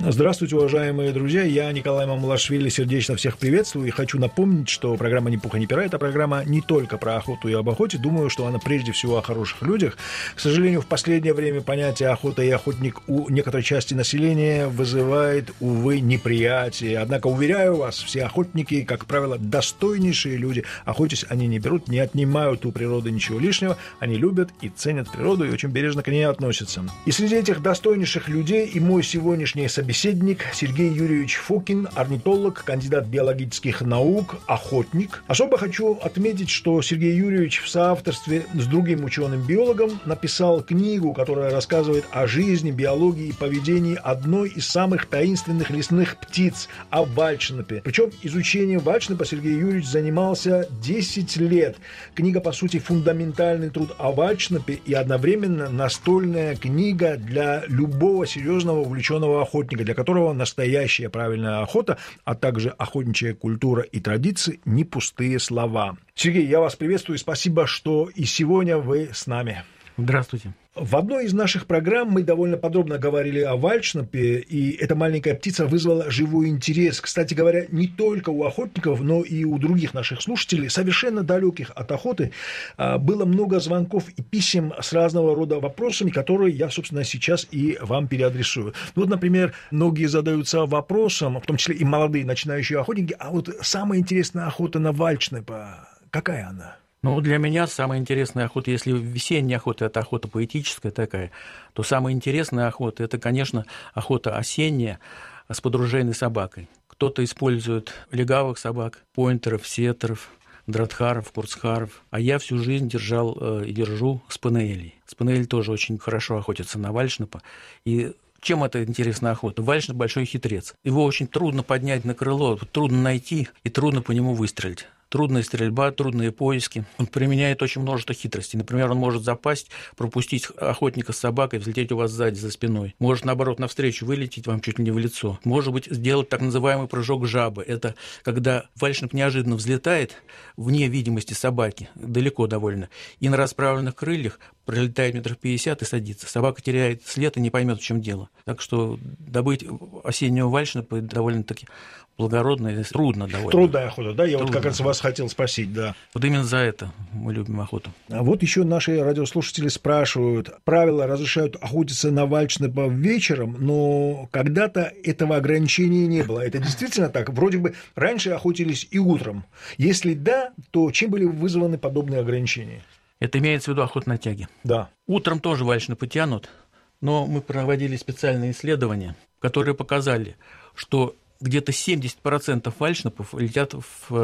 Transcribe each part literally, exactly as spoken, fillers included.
Здравствуйте, уважаемые друзья. Я, Николай Мамлашвили, сердечно всех приветствую и хочу напомнить, что программа «Ни пуха, ни пера» — это программа не только про охоту и об охоте. Думаю, что она прежде всего о хороших людях. К сожалению, в последнее время понятие охота и охотник у некоторой части населения вызывает, увы, неприятие. Однако, уверяю вас, все охотники, как правило, достойнейшие люди. Охотясь они не берут, не отнимают у природы ничего лишнего. Они любят и ценят природу и очень бережно к ней относятся. И среди этих достойнейших людей и мой сегодняшний собеседник Собеседник Сергей Юрьевич Фокин, орнитолог, кандидат биологических наук, охотник. Особо хочу отметить, что Сергей Юрьевич в соавторстве с другим ученым-биологом написал книгу, которая рассказывает о жизни, биологии и поведении одной из самых таинственных лесных птиц – о вальшнепе. Причем изучением вальшнепа Сергей Юрьевич занимался десять лет. Книга, по сути, фундаментальный труд о вальшнепе и одновременно настольная книга для любого серьезного увлеченного охотника, для которого настоящая правильная охота, а также охотничья культура и традиции – не пустые слова. Сергей, я вас приветствую и спасибо, что и сегодня вы с нами. Здравствуйте. В одной из наших программ мы довольно подробно говорили о вальшнепе, и эта маленькая птица вызвала живой интерес. Кстати говоря, не только у охотников, но и у других наших слушателей, совершенно далеких от охоты, было много звонков и писем с разного рода вопросами, которые я, собственно, сейчас и вам переадресую. Вот, например, многие задаются вопросом, в том числе и молодые начинающие охотники, а вот самая интересная охота на вальшнепа, какая она? Ну, для меня самая интересная охота, если весенняя охота – это охота поэтическая такая, то самая интересная охота – это, конечно, охота осенняя с подружейной собакой. Кто-то использует легавых собак, пойнтеров, сеттеров, дротхаров, курцхаров, а я всю жизнь держал э, и держу спаниелей. Спаниель тоже очень хорошо охотится на вальшнепа, и чем это интересная охота? Вальшнеп – большой хитрец. Его очень трудно поднять на крыло, трудно найти и трудно по нему выстрелить. Трудная стрельба, трудные поиски. Он применяет очень множество хитростей. Например, он может запасть, пропустить охотника с собакой, взлететь у вас сзади за спиной. Может, наоборот, навстречу вылететь вам чуть ли не в лицо. Может быть, сделать так называемый прыжок жабы. Это когда вальшнеп неожиданно взлетает вне видимости собаки, далеко довольно, и на расправленных крыльях пролетает метров пятьдесят и садится. Собака теряет след и не поймет, в чем дело. Так что добыть осеннего вальшнепа довольно-таки благородно и трудно довольно. Трудная охота, да? Я Трудно. Вот как раз вас хотел спросить, да. Вот именно за это мы любим охоту. А вот еще наши радиослушатели спрашивают. Правила разрешают охотиться на вальшнепа вечером, но когда-то этого ограничения не было. Это действительно так? Вроде бы раньше охотились и утром. Если да, то чем были вызваны подобные ограничения? Это имеется в виду охота на тяге. Да. Утром тоже вальшнепы тянут, но мы проводили специальные исследования, которые показали, что где-то семьдесят процентов вальшнепов летят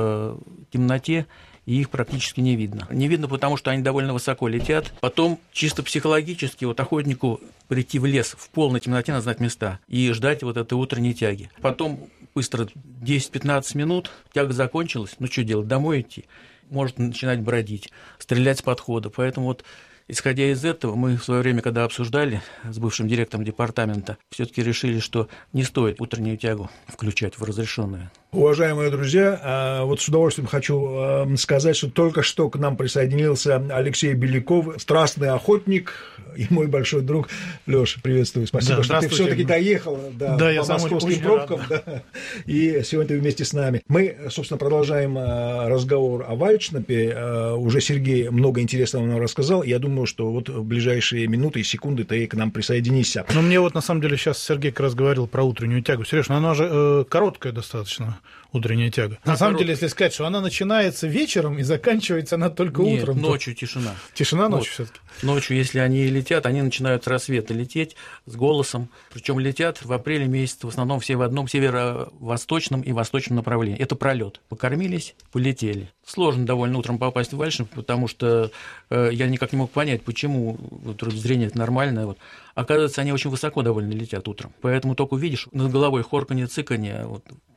в темноте, и их практически не видно. Не видно, потому что они довольно высоко летят. Потом чисто психологически вот охотнику прийти в лес в полной темноте, надо знать места, и ждать вот этой утренней тяги. Потом быстро десять-пятнадцать минут, тяга закончилась, ну что делать, домой идти? Может начинать бродить, стрелять с подхода. Поэтому вот, исходя из этого, мы в свое время, когда обсуждали с бывшим директором департамента, все-таки решили, что не стоит утреннюю тягу включать в разрешенную. Уважаемые друзья, вот с удовольствием хочу сказать, что только что к нам присоединился Алексей Беляков, страстный охотник и мой большой друг. Лёша, приветствую. Спасибо, да, что ты все-таки доехал да, да, по я московским пробкам. Да, и сегодня ты вместе с нами. Мы, собственно, продолжаем разговор о вальшнепе. Уже Сергей много интересного нам рассказал. Я думаю, что вот в ближайшие минуты и секунды ты к нам присоединишься. Но мне вот на самом деле сейчас Сергей как раз говорил про утреннюю тягу. Сереж, она же э, короткая достаточно. Утренняя тяга. На а самом корот... деле, если сказать, что она начинается вечером и заканчивается она только Нет, утром. Ночью то... тишина. Тишина ночью вот. все-таки. Ночью, если они летят, они начинают с рассвета лететь с голосом. Причем летят в апреле месяце в основном все в одном северо-восточном и восточном направлении. Это пролет. Покормились, полетели. Сложно довольно утром попасть в вальшнеп, потому что э, я никак не мог понять, почему вот, зрение это нормальное. Вот. Оказывается, они очень высоко довольно летят утром. Поэтому только увидишь над головой хорканье, цыканье, вот,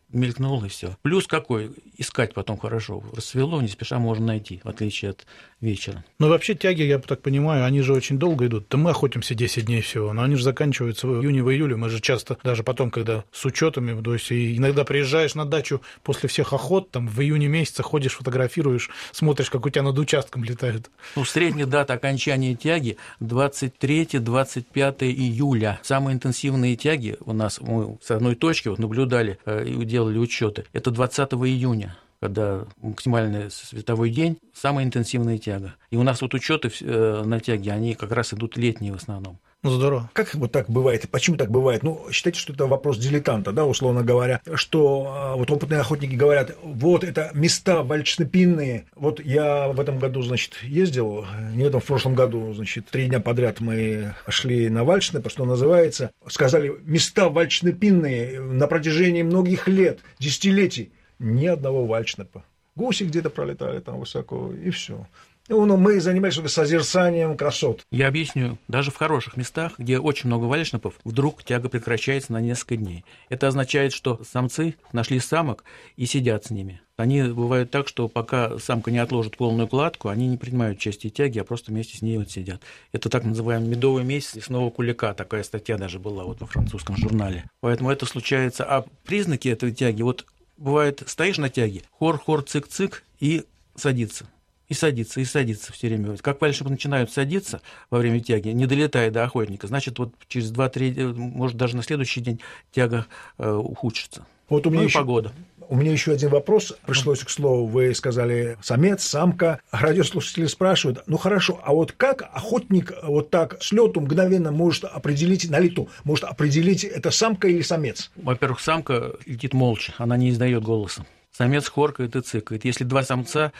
мелькнул, и все. Плюс какой? Искать потом хорошо. Расцвело, не спеша можно найти, в отличие от вечера. Ну, вообще тяги, я так понимаю, они же очень долго идут. Да мы охотимся десять дней всего, но они же заканчиваются в июне, в июле. Мы же часто, даже потом, когда с учетами, то есть иногда приезжаешь на дачу после всех охот, там в июне месяце ходишь, фотографируешь, смотришь, как у тебя над участком летают. Ну, средняя дата окончания тяги двадцать третье - двадцать пятое июля. Самые интенсивные тяги у нас, мы с одной точки вот наблюдали и делали учеты, это двадцатого июня. Когда максимальный световой день, самая интенсивная тяга. И у нас вот учеты на тяге, они как раз идут летние в основном. Ну, здорово. Как вот так бывает? Почему так бывает? Ну, считайте, что это вопрос дилетанта, да, условно говоря, что вот опытные охотники говорят, вот это места вальчнепинные. Вот я в этом году, значит, ездил, не в этом, в прошлом году, значит, три дня подряд мы шли на Вальчнеп, что называется, сказали, места вальчнепинные на протяжении многих лет, десятилетий, ни одного вальчнепа. Гуси где-то пролетали там высоко, и все. Ну, мы занимались созерцанием красот. Я объясню. Даже в хороших местах, где очень много вальшнепов, вдруг тяга прекращается на несколько дней. Это означает, что самцы нашли самок и сидят с ними. Они бывают так, что пока самка не отложит полную кладку, они не принимают части тяги, а просто вместе с ней вот сидят. Это так называемый медовый месяц лесного кулика. Такая статья даже была вот во французском журнале. Поэтому это случается. А признаки этой тяги, вот бывает, стоишь на тяге, хор-хор, цик-цик, и садится. И садится, и садится все время. Как вальшнепы начинают садиться во время тяги, не долетая до охотника, значит, вот через два-три, может, даже на следующий день тяга э, ухудшится. Вот у меня ну еще, и погода. У меня еще один вопрос. Пришлось, к слову, вы сказали самец, самка. Радиослушатели спрашивают, ну хорошо, а вот как охотник вот так с лету мгновенно может определить, на лету, может определить, это самка или самец? Во-первых, самка летит молча, она не издает голоса. Самец хоркает и цыкает. Если два самца,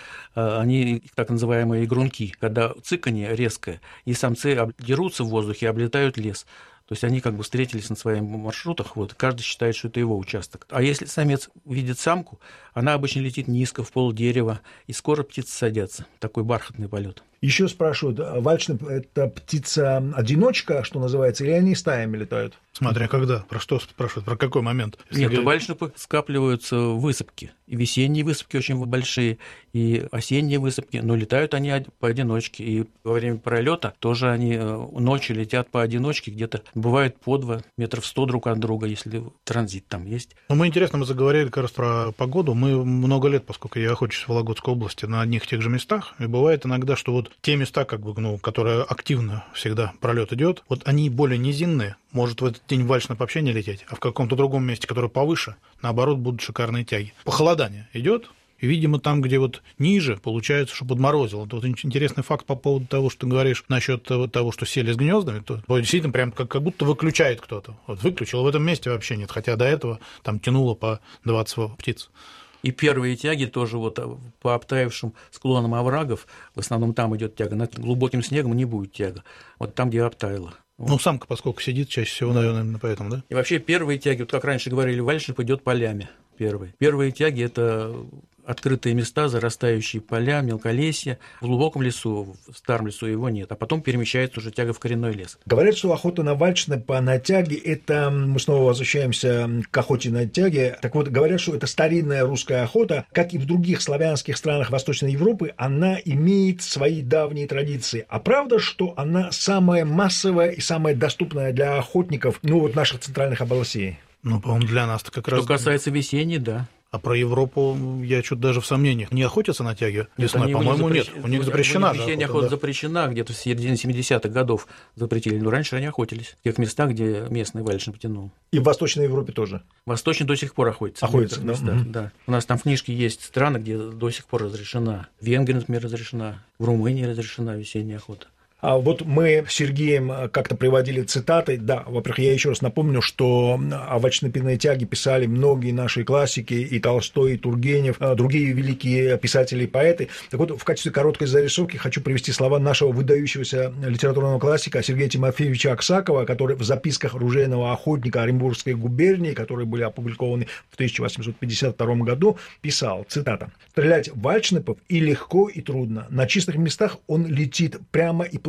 они так называемые игрунки, когда цыканье резкое, и самцы дерутся в воздухе и облетают лес. То есть они как бы встретились на своих маршрутах, вот, каждый считает, что это его участок. А если самец видит самку, она обычно летит низко, в пол дерева, и скоро птицы садятся. Такой бархатный полет. Еще спрашивают, вальшнеп – это птица-одиночка, что называется, или они стаями летают? Смотря когда, про что спрашивают, про какой момент? Если Нет, говорить... вальшнепы скапливаются высыпки. И весенние высыпки очень большие, и осенние высыпки, но летают они поодиночке. И во время пролета тоже они ночью летят поодиночке, где-то бывает по два, метров сто друг от друга, если транзит там есть. Ну, мы интересно, мы заговорили как раз про погоду. Мы много лет, поскольку я охочусь в Вологодской области, на одних и тех же местах, и бывает иногда, что вот те места, как бы, ну, которые активно всегда пролет идет, вот они более низинные, может в этот день вальшнеп вообще не лететь, а в каком-то другом месте, которое повыше, наоборот, будут шикарные тяги. Похолодание идет, и, видимо, там, где вот ниже, получается, что подморозило. Вот интересный факт по поводу того, что ты говоришь насчет того, что сели с гнездами, то действительно прям как, как будто выключает кто-то. Вот выключил, в этом месте вообще нет, хотя до этого там тянуло по двадцать птиц. И первые тяги тоже вот по обтаявшим склонам оврагов, в основном там идет тяга, над глубоким снегом не будет тяга, вот там, где обтаяло. Ну, самка, поскольку сидит чаще всего, наверное, именно поэтому, да? И вообще первые тяги, вот как раньше говорили, вальшнеп идет полями первые. Первые тяги – это открытые места, зарастающие поля, мелколесья. В глубоком лесу, в старом лесу его нет. А потом перемещается уже тяга в коренной лес. Говорят, что охота на вальшнепа, на тяге – это… Мы снова возвращаемся к охоте на тяге. Так вот, говорят, что это старинная русская охота. Как и в других славянских странах Восточной Европы, она имеет свои давние традиции. А правда, что она самая массовая и самая доступная для охотников, ну, вот наших центральных областей? Ну, по-моему, для нас-то как что раз… Что касается весенней, да. А про Европу я что-то даже в сомнениях. Не охотятся на тяге весной? Нет, по-моему, запрещ... нет. У них запрещена же весенняя охота, охота да. запрещена, где-то в середине семидесятых годов запретили. Но раньше они охотились в тех местах, где местный вальшнеп тянул. И в Восточной Европе тоже? В Восточной до сих пор охотятся. Охотятся, да? Местах, mm-hmm. да. У нас там в книжке есть страны, где до сих пор разрешена. В Венгрии, например, разрешена. В Румынии разрешена весенняя охота. А вот мы с Сергеем как-то приводили цитаты. Да, во-первых, я еще раз напомню, что о вальшнепиной тяге писали многие наши классики, и Толстой, и Тургенев, другие великие писатели и поэты. Так вот, в качестве короткой зарисовки хочу привести слова нашего выдающегося литературного классика Сергея Тимофеевича Аксакова, который в записках оружейного охотника Оренбургской губернии, которые были опубликованы в тысяча восемьсот пятьдесят втором году, писал, цитата: «Стрелять вальшнепов и легко, и трудно. На чистых местах он летит прямо и плавно,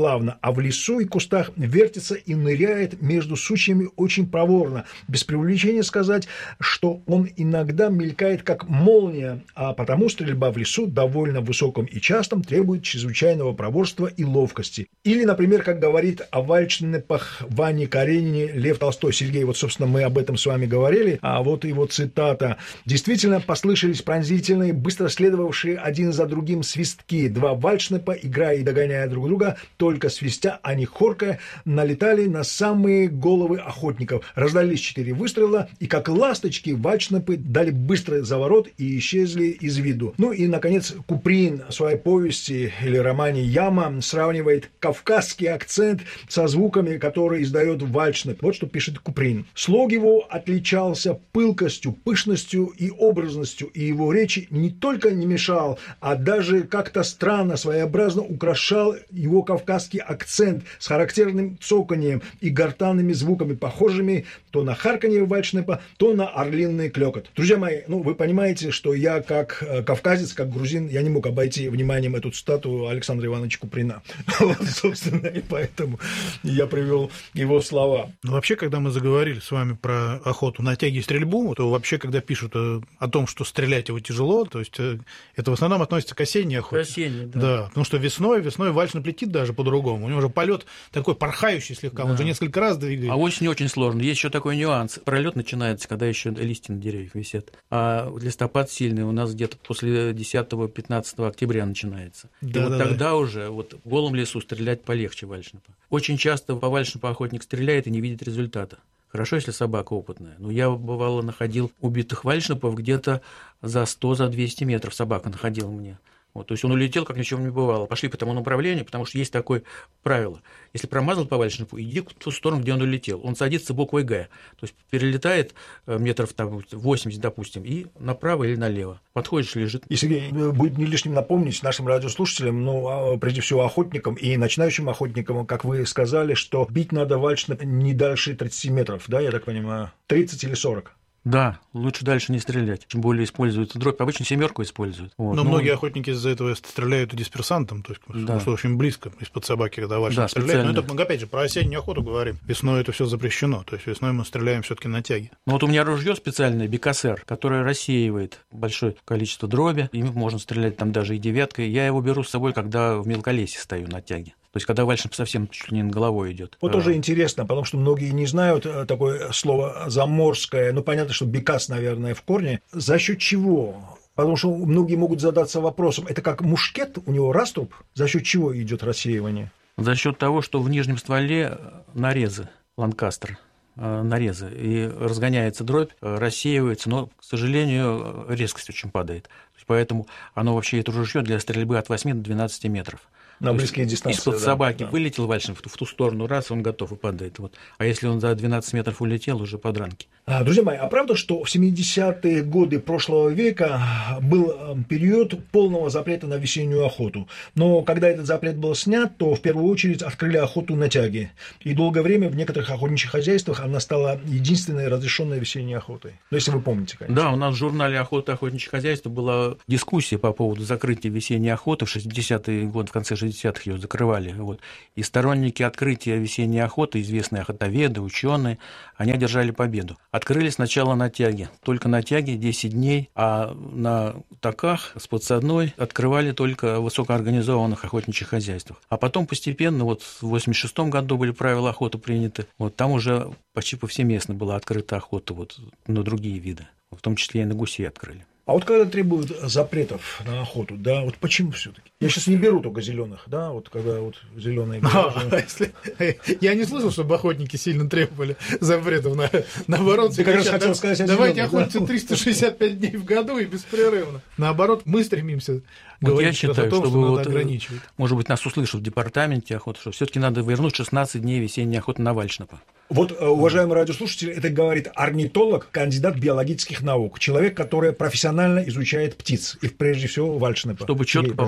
плавно, а в лесу и кустах вертится и ныряет между сучьями очень проворно. Без преувеличения сказать, что он иногда мелькает как молния, а потому стрельба в лесу довольно высоком и частом требует чрезвычайного проворства и ловкости. Или, например, как говорит о вальшнепах Ване Каренине Лев Толстой. Сергей, вот, собственно, мы об этом с вами говорили, а вот его цитата. «Действительно послышались пронзительные, быстро следовавшие один за другим свистки. Два вальшнепа, играя и догоняя друг друга, только свистя, а не хоркая, налетали на самые головы охотников. Раздались четыре выстрела, и как ласточки вальшнепы дали быстрый заворот и исчезли из виду». Ну и, наконец, Куприн в своей повести или романе «Яма» сравнивает кавказский акцент со звуками, которые издает вальшнеп. Вот что пишет Куприн. «Слог его отличался пылкостью, пышностью и образностью, и его речи не только не мешал, а даже как-то странно, своеобразно украшал его кавказский акцент с характерным цоканьем и гортанными звуками, похожими то на харканье вальшнепа, то на орлиный клёкот». Друзья мои, ну вы понимаете, что я как кавказец, как грузин, я не мог обойти вниманием эту цитату Александра Ивановича Куприна. Вот, собственно, и поэтому я привел его слова. Ну, вообще, когда мы заговорили с вами про охоту на тяги и стрельбу, то вообще, когда пишут о, о том, что стрелять его тяжело, то есть это в основном относится к осенней охоте. К осенней, да. Да, потому что весной, весной вальшнеп летит даже по-другому. У него уже полет такой порхающий слегка, да. Он же несколько раз двигается. А осенью очень сложно. Есть еще такой нюанс. Пролет начинается, когда еще листья на деревьях висят. А листопад сильный у нас где-то после десятого-пятнадцатого октября начинается. Да, и вот да, тогда да. уже вот в голом лесу стрелять полегче вальшнепа. Очень часто по вальшнепу охотник стреляет и не видит результата. Хорошо, если собака опытная. Но я, бывало, находил убитых вальшнепов где-то за сто, за двести метров собака находила мне. Вот, то есть он улетел, как ничего не бывало. Пошли по тому направлению, потому что есть такое правило. Если промазал по вальшнепу, иди в ту сторону, где он улетел. Он садится буквой «Г». То есть перелетает метров там, восемьдесят, допустим, и направо или налево. Подходишь, лежит. И, Сергей, будет не лишним напомнить нашим радиослушателям, ну, прежде всего охотникам и начинающим охотникам, как вы сказали, что бить надо вальшнеп не дальше тридцати метров, да, я так понимаю, тридцать или сорок. Да, лучше дальше не стрелять. Тем более используют дробь. Обычно семерку используют. Вот. Но ну, многие охотники из-за этого стреляют дисперсантом, то есть, да. Потому что очень близко из-под собаки, когда вальшнеп да, стреляет. Но это мы опять же про осеннюю охоту говорим. Весной это все запрещено. То есть весной мы стреляем все-таки на тяге. Ну вот у меня ружье специальное, Бекасер, которое рассеивает большое количество дроби. Им можно стрелять там даже и девяткой. Я его беру с собой, когда в мелколесье стою на тяге. То есть, когда вальшнеп совсем чуть ли не над головой идет. Вот а... тоже интересно, потому что многие не знают такое слово заморское. Ну, понятно, что бекас, наверное, в корне. За счет чего? Потому что многие могут задаться вопросом, это как мушкет, у него раструб? За счет чего идет рассеивание? За счет того, что в нижнем стволе нарезы, Ланкастер, нарезы, и разгоняется дробь, рассеивается, но, к сожалению, резкость очень падает. Поэтому оно вообще, это ружье для стрельбы от восьми до двенадцати метров. На близкие дистанции. Из-под да, собаки да. вылетел вальшнеп в ту сторону, раз, он готов и падает. Вот. А если он за двенадцать метров улетел, уже подранки. А, друзья мои, а правда, что в семидесятые годы прошлого века был период полного запрета на весеннюю охоту? Но когда этот запрет был снят, то в первую очередь открыли охоту на тяги. И долгое время в некоторых охотничьих хозяйствах она стала единственной разрешенной весенней охотой. Ну, если вы помните, конечно. Да, у нас в журнале «Охота и охотничье хозяйство» была дискуссия по поводу закрытия весенней охоты. В шестидесятые годы, в конце шестидесятых ее закрывали. Вот. И сторонники открытия весенней охоты, известные охотоведы, ученые, они одержали победу. Открыли сначала на тяге, только на тяге десять дней, а на таках с подсадной открывали только в высокоорганизованных охотничьих хозяйствах. А потом постепенно, вот в восемьдесят шестом году были правила охоты приняты, вот там уже почти повсеместно была открыта охота вот на другие виды, в том числе и на гусей открыли. А вот когда требуют запретов на охоту, да, вот почему все-таки? Я сейчас не беру только зеленых, да, вот когда вот зеленые. А, если... Я не слышал, чтобы охотники сильно требовали запретов. На... Наоборот, ты как раз хотел сказать о давайте охотиться да? триста шестьдесят пять дней в году и беспрерывно. Наоборот, мы стремимся вот говорить я считаю, о том, чтобы что вот, надо ограничивать. Может быть, нас услышат в департаменте охоты, что все-таки надо вернуть шестнадцать дней весенней охоты на вальшнепа. Вот, уважаемые радиослушатели, это говорит орнитолог, кандидат биологических наук, человек, который профессионально изучает птиц, и прежде всего вальшнепа. Чтобы четко попасть на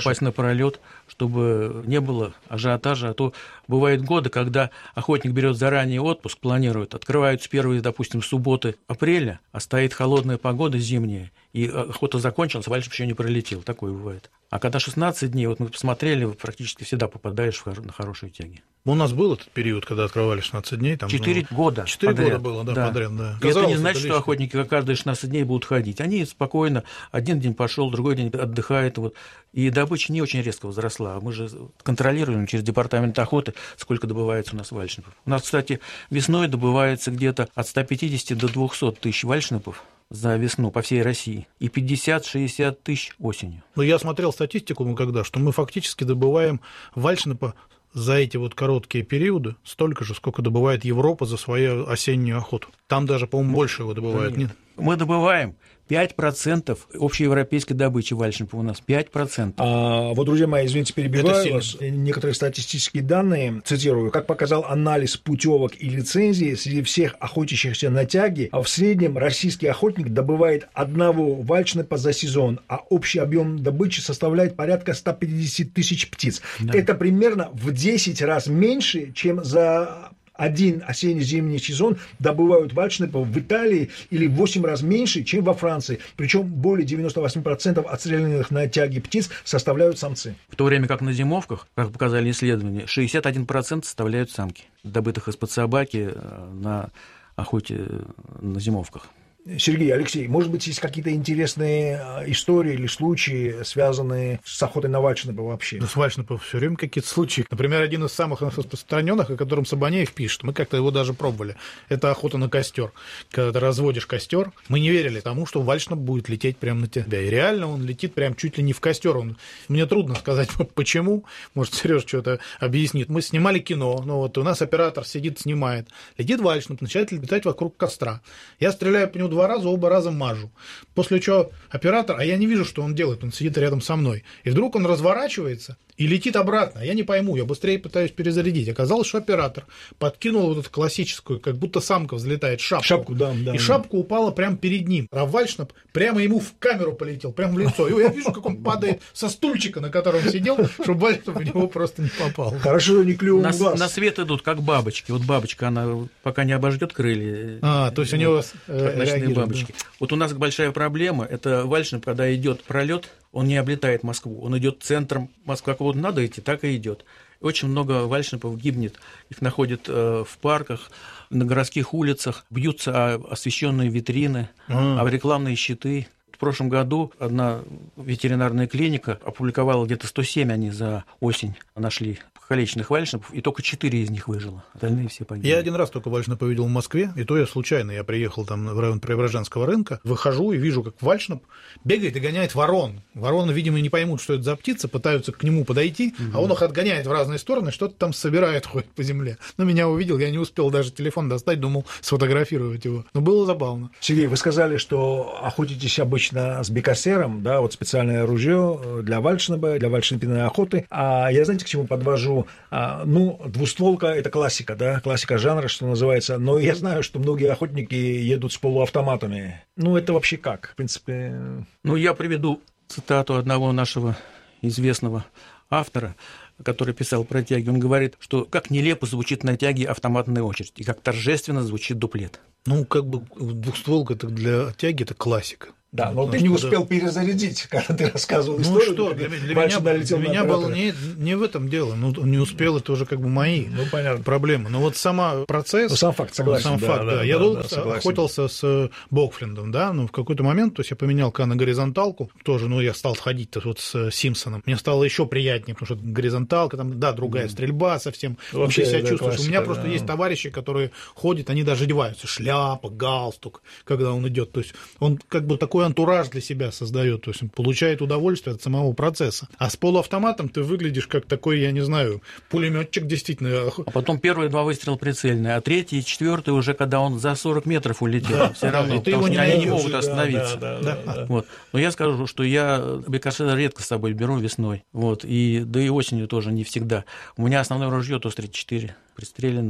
пролет, чтобы не было ажиотажа. А то бывают годы, когда охотник берет заранее отпуск, планирует, открываются первые, допустим, субботы апреля, а стоит холодная погода зимняя, и охота закончилась, вальшнеп еще не пролетел. Такое бывает. А когда шестнадцать дней, вот мы посмотрели, практически всегда попадаешь на хорошие тяги. У нас был этот период, когда открывали шестнадцать дней. Там, Четыре ну, года Четыре подряд. года было, да, да. подряд, да. И это не значит, это что охотники каждые шестнадцать дней будут ходить. Они спокойно, один день пошел, другой день отдыхает. Вот. И добыча не очень резко возросла. Мы же контролируем через департамент охоты, сколько добывается у нас вальшнепов. У нас, кстати, весной добывается где-то от ста пятидесяти до двухсот тысяч вальшнепов за весну по всей России и пятьдесят-шестьдесят тысяч осенью. Но я смотрел статистику мы когда, что мы фактически добываем вальшнепа за эти вот короткие периоды столько же, сколько добывает Европа за свою осеннюю охоту. Там даже, по-моему, больше его добывают. Нет. Мы добываем пять процентов общеевропейской добычи вальшнепа у нас. пять процентов. А, вот, друзья мои, извините, перебиваю вас. Некоторые статистические данные, цитирую, как показал анализ путевок и лицензий, среди всех охотящихся на тяги, в среднем российский охотник добывает одного вальшнепа за сезон, а общий объем добычи составляет порядка ста пятидесяти тысяч птиц. Да. Это примерно в десять раз меньше, чем за один осенне-зимний сезон добывают вальшнепов в Италии или в восемь раз меньше, чем во Франции. Причем более девяноста восьми процентов отстрелянных на тяге птиц составляют самцы. В то время как на зимовках, как показали исследования, шестьдесят один процент составляют самки, добытых из-под собаки на охоте на зимовках. Сергей, Алексей, может быть, есть какие-то интересные истории или случаи, связанные с охотой на вальшнепа вообще? Да, с вальшнепом все время какие-то случаи. Например, один из самых распространенных, о котором Сабанеев пишет, мы как-то его даже пробовали, это охота на костер. Когда ты разводишь костер, мы не верили тому, что вальшнеп будет лететь прямо на тебя. И реально он летит прям чуть ли не в костер. Он... Мне трудно сказать, почему. Может, Сереж что-то объяснит. Мы снимали кино, ну вот у нас оператор сидит, снимает. Летит вальшнеп, начинает летать вокруг костра. Я стреляю по нему два раза, оба раза мажу. После чего оператор, а я не вижу, что он делает, он сидит рядом со мной. И вдруг он разворачивается и летит обратно. Я не пойму, я быстрее пытаюсь перезарядить. Оказалось, что оператор подкинул вот эту классическую, как будто самка взлетает, шапку. Шапку, да, да. И да. Шапка упала прямо перед ним. А вальшнеп прямо ему в камеру полетел, прямо в лицо. И я вижу, как он падает со стульчика, на котором сидел, чтобы вальшнеп в него просто не попал. Хорошо, не клюнул на, глаз. На свет идут, как бабочки. Вот бабочка, она пока не обожжет крылья. А, то есть у него как ночные бабочки. Да. Вот у нас большая проблема, это вальшнеп, когда идет пролет, он не облетает Москву, он идет центром Москвы, как вот надо идти, так и идет. Очень много вальшнепов гибнет, их находят в парках, на городских улицах, бьются о освещенные витрины, а. об рекламные щиты. В прошлом году одна ветеринарная клиника опубликовала где-то сто семь, они за осень нашли калеченных вальшнепов, и только четыре из них выжило, остальные все погибли. Я один раз только вальшнепа видел в Москве, и то я случайно, я приехал там в район Преображенского рынка, выхожу и вижу, как вальшнеп бегает и гоняет ворон. Вороны, видимо, не поймут, что это за птица, пытаются к нему подойти, угу. а он их отгоняет в разные стороны, что-то там собирает, ходит по земле. Но меня увидел, я не успел даже телефон достать, думал сфотографировать его. Но было забавно. Сергей, вы сказали, что охотитесь обычно с бекасером, да, вот специальное ружье для вальшнепа, для вальшнепиной охоты. А я, знаете, к чему подвожу? А, ну, двустволка – это классика, да, классика жанра, что называется. Но я знаю, что многие охотники едут с полуавтоматами. Ну, это вообще как, в принципе? Ну, я приведу цитату одного нашего известного автора, который писал про тяги. Он говорит, что как нелепо звучит на тяге автоматная очередь, и как торжественно звучит дуплет. Ну, как бы двухстволка для тяги – это классика. Да, но ну, ты не успел да. перезарядить, когда ты рассказывал ну историю. Ну что, для, для меня, для меня было не, не в этом дело. Ну, не успел, это уже как бы мои ну, понятно. проблемы. Но вот сама процесс... Ну, сам факт, согласен. Сам да, факт, да. да. Я да, долго да, охотился с Бокфлиндом, да, но в какой-то момент, то есть я поменял на горизонталку, тоже, ну, я стал ходить вот с Симпсоном. Мне стало еще приятнее, потому что горизонталка, там, да, другая mm. стрельба совсем. Вообще, ты себя да, чувствуешь. Классика, У меня да. просто есть товарищи, которые ходят, они даже одеваются. Шляпа, галстук, когда он идет. То есть он как бы такой антураж для себя создает, то есть он получает удовольствие от самого процесса. А с полуавтоматом ты выглядишь как такой, я не знаю, пулеметчик действительно. А потом первые два выстрела прицельные, а третий и четвертый уже когда он за сорок метров улетел, да, все равно, да, потому что они не могут остановиться. Да, да, да, да. Вот. Но я скажу, что я бекасера редко с собой беру весной, вот, и да и осенью тоже не всегда. У меня основное ружье ТОС тридцать четыре, пристреленное.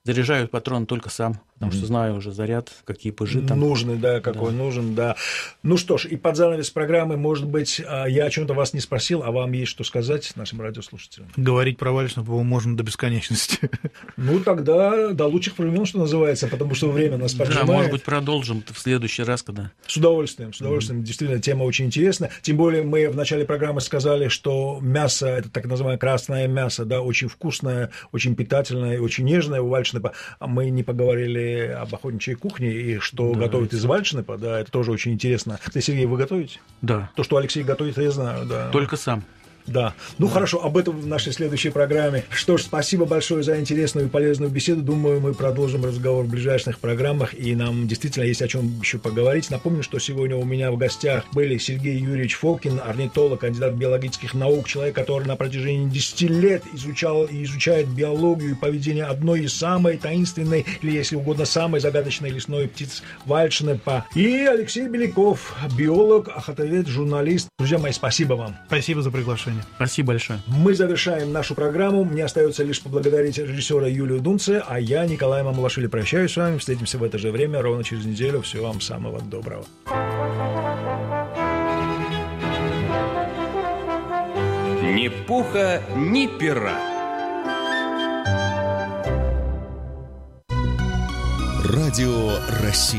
Заряжаю патрон только сам, потому mm-hmm. что знаю уже заряд, какие пыжи там. Нужный, да, какой да. нужен, да. Ну что ж, и под занавес программы, может быть, я о чем-то вас не спросил, а вам есть что сказать нашим радиослушателям? Говорить про Вальшнепа можно до бесконечности. Ну, тогда до лучших времен, что называется, потому что время нас поджимает. Да, может быть, продолжим в следующий раз, когда... С удовольствием, с удовольствием. Mm-hmm. Действительно, тема очень интересна. Тем более мы в начале программы сказали, что мясо, это так называемое красное мясо, да, очень вкусное, очень питательное, очень нежное у Вальшнепа. А мы не поговорили об охотничьей кухне и что да, готовят это... из Вальшнепа, да, это тоже очень интересно. Ты, Сергей, вы готовите? Да. То, что Алексей готовит, я знаю, да. Только сам. Да. Ну, да. Хорошо, об этом в нашей следующей программе. Что ж, спасибо большое за интересную и полезную беседу. Думаю, мы продолжим разговор в ближайших программах, и нам действительно есть о чем еще поговорить. Напомню, что сегодня у меня в гостях были Сергей Юрьевич Фокин, орнитолог, кандидат биологических наук, человек, который на протяжении десяти лет изучал и изучает биологию и поведение одной из самой таинственной, или, если угодно, самой загадочной лесной птицы Вальшнепа. И Алексей Беляков, биолог, охотовед, журналист. Друзья мои, спасибо вам. Спасибо за приглашение. Спасибо большое. Мы завершаем нашу программу. Мне остается лишь поблагодарить режиссера Юлию Дунце, а я, Николай Мамулашвили, прощаюсь с вами. Встретимся в это же время, ровно через неделю. Всего вам самого доброго. Ни пуха, ни пера. Радио России.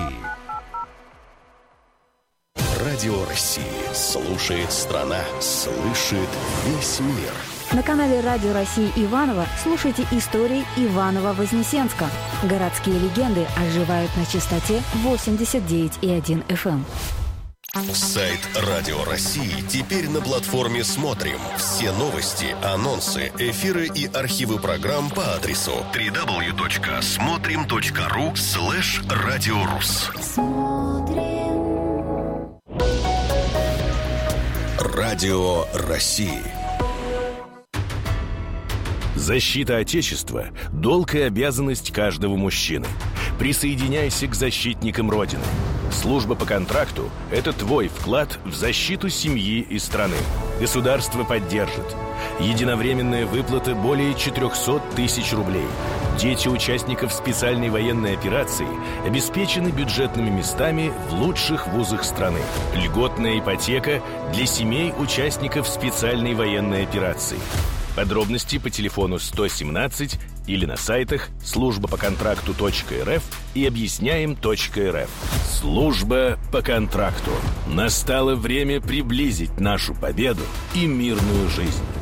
Радио России. Слушает страна, слышит весь мир. На канале Радио России Иваново слушайте истории Иваново-Вознесенска. Городские легенды оживают на частоте восемьдесят девять и один эф эм. Сайт Радио России теперь на платформе «Смотрим». Все новости, анонсы, эфиры и архивы программ по адресу дабл ю дабл ю дабл ю точка смотрим точка ру слэш радиорус. Радио России. Защита Отечества – долг и обязанность каждого мужчины. Присоединяйся к защитникам Родины. Служба по контракту – это твой вклад в защиту семьи и страны. Государство поддержит. Единовременная выплата более четыреста тысяч рублей. Дети участников специальной военной операции обеспечены бюджетными местами в лучших вузах страны. Льготная ипотека для семей участников специальной военной операции. Подробности по телефону сто семнадцать или на сайтах служба по контракту точка эр эф и объясняем точка эр эф. Служба по контракту. Настало время приблизить нашу победу и мирную жизнь.